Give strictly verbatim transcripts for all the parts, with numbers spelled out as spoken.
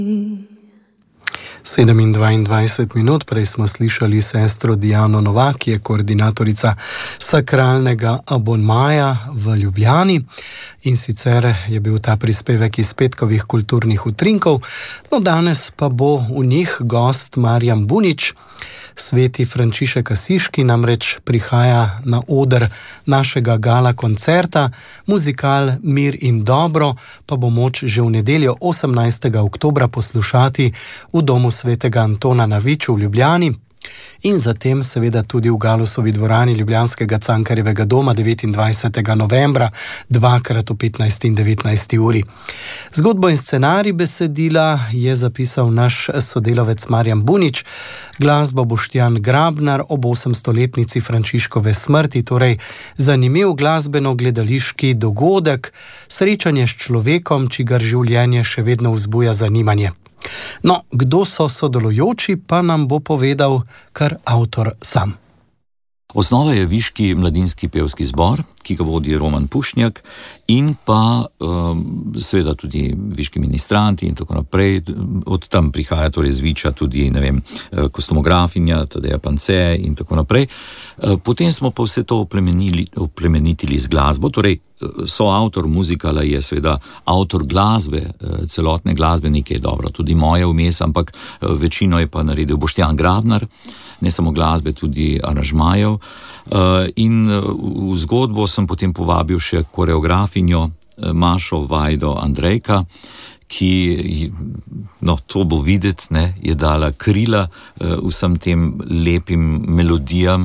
sedem dvaindvajset minut, prej smo slišali sestro Diano Novak, ki je koordinatorica sakralnega abonmaja v Ljubljani, in sicer je bil ta prispevek iz petkovih kulturnih utrinkov. No, danes pa bo v njih gost Marjan Bunič. Sveti Frančišek Asiški namreč prihaja na oder našega gala koncerta. Muzikal Mir in dobro pa bo moč že v nedeljo osemnajstega oktobra poslušati v domu svetega Antona na Viču v Ljubljani in zatem seveda tudi v Galusovi dvorani Ljubljanskega Cankarjevega doma devetindvajsetega novembra, dvakrat o petnajsti in devetnajsti uri. Zgodbo in scenarij besedila je zapisal naš sodelavec Marjan Bunič, glasbo Boštjan Grabnar ob osemstoletnici Frančiškove smrti, torej zanimiv glasbeno-gledališki dogodek, srečanje s človekom, čigar življenje še vedno vzbuja zanimanje. No, kdo so sodelujoči, pa nam bo povedal kar avtor sam. Osnova je Viški mladinski pevski zbor, ki ga vodi Roman Pušnjak, in pa um, seveda tudi viški ministranti in tako naprej. Od tam prihaja torej z Viča tudi, ne vem, kostumografinja, Tadeja Pance in tako naprej. Potem smo pa vse to oplemenitili z glasbo, torej soavtor muzikala je seveda avtor glasbe, celotne glasbe, nekaj je dobro, tudi moje vmes, ampak večino je pa naredil Boštjan Grabnar, ne samo glasbe, tudi aranžmajev. In v zgodbo sem potem povabil še koreografinjo Mašo Vajdo Andrejka, ki, no, to bo videti, ne, je dala krila vsem tem lepim melodijam.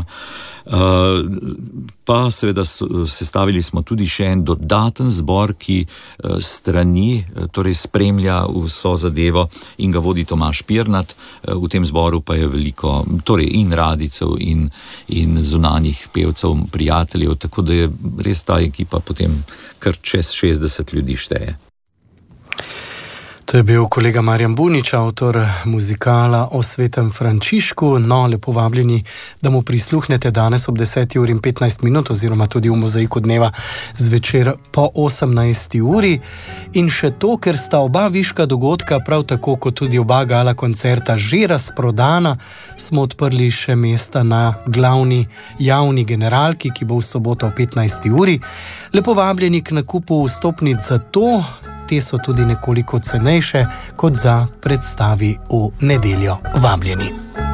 Pa seveda sestavili smo tudi še en dodaten zbor, ki strani, torej spremlja vso zadevo in ga vodi Tomaž Pirnat. V tem zboru pa je veliko, torej in radijcev in, in zunanjih pevcev, prijateljev, tako da je res ta ekipa potem kar čez šestdeset ljudi šteje. To je bil kolega Marjan Bunič, avtor muzikala o svetem Frančišku. No, lepo vabljeni, da mu prisluhnete danes ob deseti uri in petnajst minut oziroma tudi v Mozaiku dneva zvečer po osemnajsti uri. In še to, ker sta oba viška dogodka, prav tako kot tudi oba gala koncerta, že razprodana, smo odprli še mesta na glavni javni generalki, ki bo v soboto o petnajsti uri. Lepo vabljeni k nakupu vstopnic za to. Te so tudi nekoliko cenejše kot za predstavi v nedeljo. Vabljeni.